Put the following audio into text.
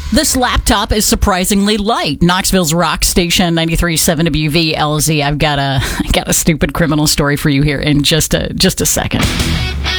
This laptop is surprisingly light. Knoxville's rock station 93.7 WVLZ. I've got a stupid criminal story for you here in just a second.